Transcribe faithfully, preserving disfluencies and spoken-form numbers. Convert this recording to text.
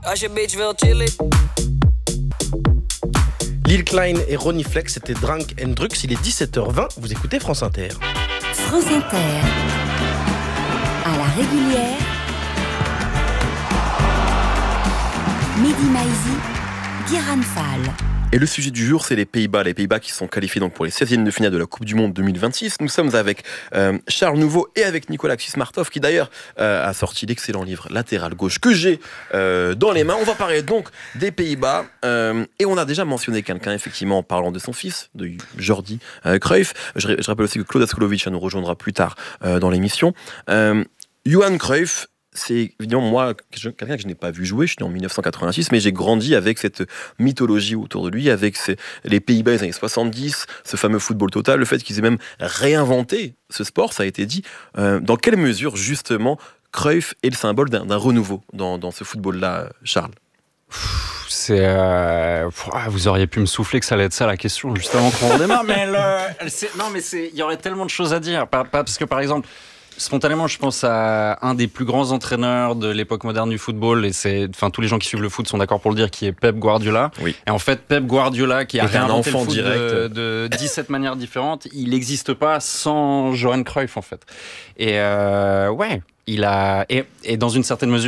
Als je bitch wil chillen. Lil Klein et Ronnie Flex, c'était Drunk and Drugs. Il est dix-sept heures vingt, vous écoutez France Inter. France Inter, à la régulière, Mehdi Maizi, Guérin Fall. Et le sujet du jour, c'est les Pays-Bas. Les Pays-Bas qui sont qualifiés donc pour les seizièmes de finale de la Coupe du Monde deux mille vingt-six. Nous sommes avec euh, Charles Nouveau et avec Nicolas Xismartov, qui d'ailleurs euh, a sorti l'excellent livre Latéral gauche que j'ai euh, dans les mains. On va parler donc des Pays-Bas. Euh, et on a déjà mentionné quelqu'un, effectivement, en parlant de son fils, de Jordi euh, Cruyff. Je, je rappelle aussi que Claude Askolovic nous rejoindra plus tard euh, dans l'émission. Euh, Johan Cruyff, c'est évidemment moi, quelqu'un que je n'ai pas vu jouer, je suis né en dix-neuf cent quatre-vingt-six, mais j'ai grandi avec cette mythologie autour de lui, avec ces, les Pays-Bas des années soixante-dix, ce fameux football total, le fait qu'ils aient même réinventé ce sport, ça a été dit. Euh, dans quelle mesure, justement, Cruyff est le symbole d'un, d'un renouveau dans, dans ce football-là, Charles ? C'est euh... vous auriez pu me souffler que ça allait être ça la question juste avant qu'on redémarre, mais le... c'est... non mais c'est il y aurait tellement de choses à dire, pas, pas parce que par exemple spontanément, je pense à un des plus grands entraîneurs de l'époque moderne du football, et c'est, enfin, tous les gens qui suivent le foot sont d'accord pour le dire, qui est Pep Guardiola. Oui. Et en fait, Pep Guardiola, qui a réinventé le foot direct. de, de dix-sept manières différentes, il n'existe pas sans Johan Cruyff, en fait. Et euh, ouais, il a, et, et dans une certaine mesure,